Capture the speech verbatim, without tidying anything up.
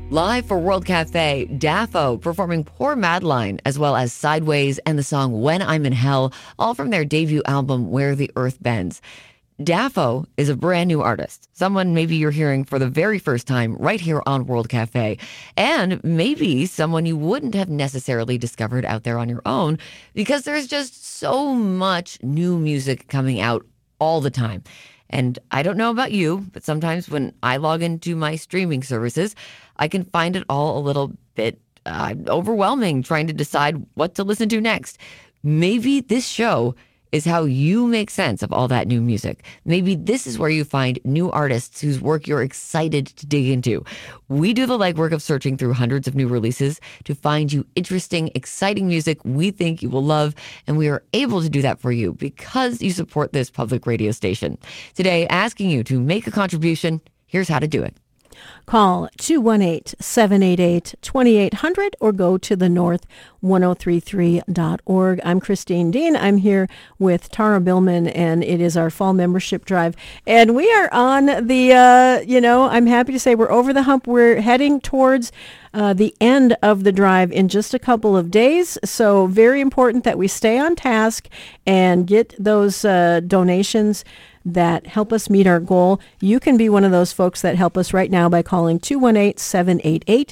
Live for World Cafe, Daffo performing Poor Madeline, as well as Sideways and the song When I'm in Hell, all from their debut album Where the Earth Bends. Daffo is a brand new artist, someone maybe you're hearing for the very first time right here on World Cafe, and maybe someone you wouldn't have necessarily discovered out there on your own because there's just so much new music coming out all the time. And I don't know about you, but sometimes when I log into my streaming services, I can find it all a little bit uh, overwhelming trying to decide what to listen to next. Maybe this show is how you make sense of all that new music. Maybe this is where you find new artists whose work you're excited to dig into. We do the legwork of searching through hundreds of new releases to find you interesting, exciting music we think you will love, and we are able to do that for you because you support this public radio station. Today, asking you to make a contribution, here's how to do it. Call two one eight, seven eight eight, two eight zero zero or go to the north ten thirty-three dot org. I'm Christine Dean. I'm here with Tara Billman, and it is our fall membership drive. And we are on the, uh, you know, I'm happy to say we're over the hump. We're heading towards uh, the end of the drive in just a couple of days. So very important that we stay on task and get those uh, donations that help us meet our goal. You can be one of those folks that help us right now by calling two one eight, seven eight eight,